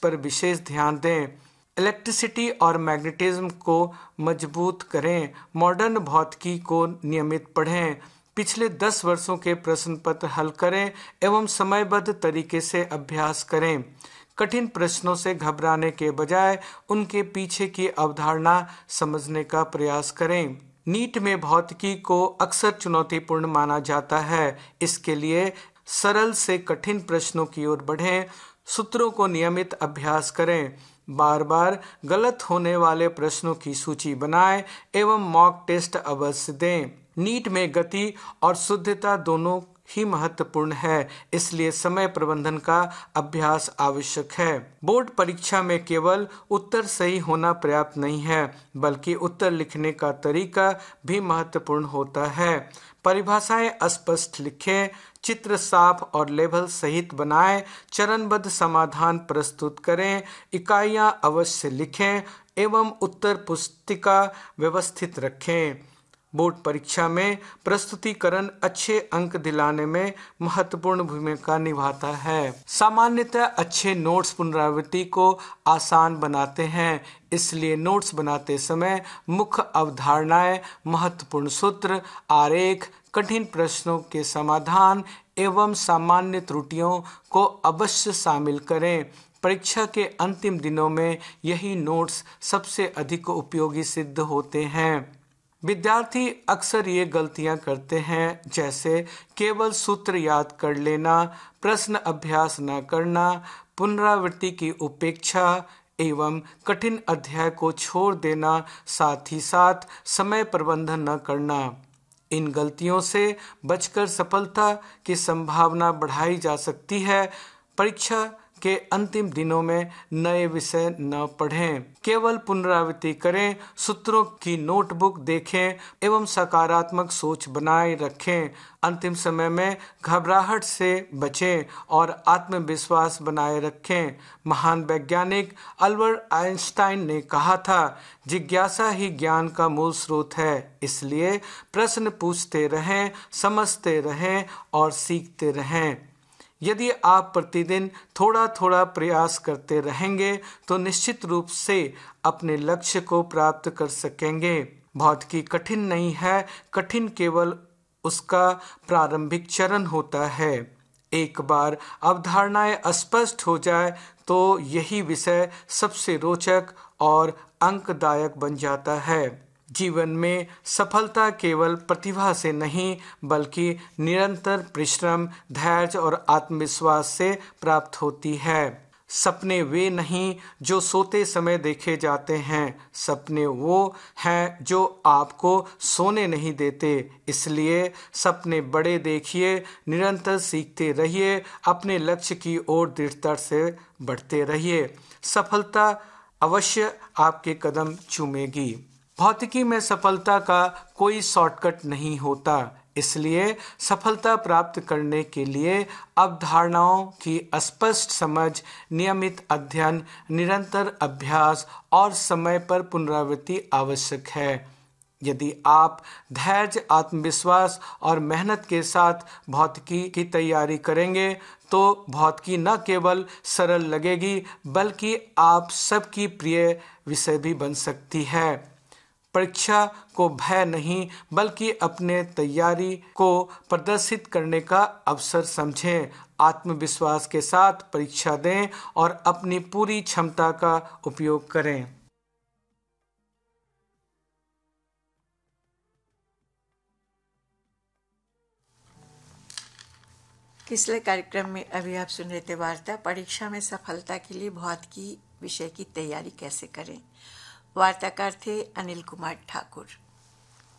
पर विशेष ध्यान दें। इलेक्ट्रिसिटी और मैग्नेटिज्म को मजबूत करें। मॉडर्न भौतिकी को नियमित पढ़ें। पिछले 10 वर्षों के प्रश्न पत्र हल करें एवं समयबद्ध तरीके से अभ्यास करें। कठिन प्रश्नों से घबराने के बजाय उनके पीछे की अवधारणा समझने का प्रयास करें। नीट में भौतिकी को अक्सर चुनौतीपूर्ण माना जाता है। इसके लिए सरल से कठिन प्रश्नों की ओर बढ़ें। सूत्रों को नियमित अभ्यास करें। बार बार गलत होने वाले प्रश्नों की सूची बनाएं एवं मॉक टेस्ट अवश्य दें। नीट में गति और शुद्धता दोनों ही महत्वपूर्ण है, इसलिए समय प्रबंधन का अभ्यास आवश्यक है। बोर्ड परीक्षा में केवल उत्तर सही होना पर्याप्त नहीं है, बल्कि उत्तर लिखने का तरीका भी महत्वपूर्ण होता है। परिभाषाएं स्पष्ट लिखें, चित्र साफ और लेबल सहित बनाएं, चरणबद्ध समाधान प्रस्तुत करें, इकाइयां अवश्य लिखें एवं उत्तर पुस्तिका व्यवस्थित रखें। बोर्ड परीक्षा में प्रस्तुतिकरण अच्छे अंक दिलाने में महत्वपूर्ण भूमिका निभाता है। सामान्यतः अच्छे नोट्स पुनरावृत्ति को आसान बनाते हैं, इसलिए नोट्स बनाते समय मुख्य अवधारणाएं, महत्वपूर्ण सूत्र, आरेख, कठिन प्रश्नों के समाधान एवं सामान्य त्रुटियों को अवश्य शामिल करें। परीक्षा के अंतिम दिनों में यही नोट्स सबसे अधिक उपयोगी सिद्ध होते हैं। विद्यार्थी अक्सर ये गलतियां करते हैं, जैसे केवल सूत्र याद कर लेना, प्रश्न अभ्यास न करना, पुनरावृत्ति की उपेक्षा एवं कठिन अध्याय को छोड़ देना, साथ ही साथ समय प्रबंधन न करना। इन गलतियों से बचकर सफलता की संभावना बढ़ाई जा सकती है। परीक्षा के अंतिम दिनों में नए विषय न पढ़ें, केवल पुनरावृत्ति करें, सूत्रों की नोटबुक देखें एवं सकारात्मक सोच बनाए रखें। अंतिम समय में घबराहट से बचें और आत्मविश्वास बनाए रखें। महान वैज्ञानिक अल्बर्ट आइंस्टाइन ने कहा था, जिज्ञासा ही ज्ञान का मूल स्रोत है। इसलिए प्रश्न पूछते रहें, समझते रहें और सीखते रहें। यदि आप प्रतिदिन थोड़ा थोड़ा प्रयास करते रहेंगे तो निश्चित रूप से अपने लक्ष्य को प्राप्त कर सकेंगे। भौतिकी कठिन नहीं है, कठिन केवल उसका प्रारंभिक चरण होता है। एक बार अवधारणाएं स्पष्ट हो जाए तो यही विषय सबसे रोचक और अंकदायक बन जाता है। जीवन में सफलता केवल प्रतिभा से नहीं, बल्कि निरंतर परिश्रम, धैर्य और आत्मविश्वास से प्राप्त होती है। सपने वे नहीं जो सोते समय देखे जाते हैं, सपने वो हैं जो आपको सोने नहीं देते। इसलिए सपने बड़े देखिए, निरंतर सीखते रहिए, अपने लक्ष्य की ओर दृढ़ता से बढ़ते रहिए। सफलता अवश्य आपके कदम चूमेगी। भौतिकी में सफलता का कोई शॉर्टकट नहीं होता, इसलिए सफलता प्राप्त करने के लिए अवधारणाओं की स्पष्ट समझ, नियमित अध्ययन, निरंतर अभ्यास और समय पर पुनरावृत्ति आवश्यक है। यदि आप धैर्य, आत्मविश्वास और मेहनत के साथ भौतिकी की तैयारी करेंगे तो भौतिकी न केवल सरल लगेगी, बल्कि आप सबकी प्रिय विषय भी बन सकती है। परीक्षा को भय नहीं, बल्कि अपने तैयारी को प्रदर्शित करने का अवसर समझें। आत्मविश्वास के साथ परीक्षा दें और अपनी पूरी क्षमता का उपयोग करें। पिछले कार्यक्रम में अभी आप सुन रहे थे वार्ता, परीक्षा में सफलता के लिए भौतिकी विषय की तैयारी कैसे करें। वार्ताकार थे अनिल कुमार ठाकुर।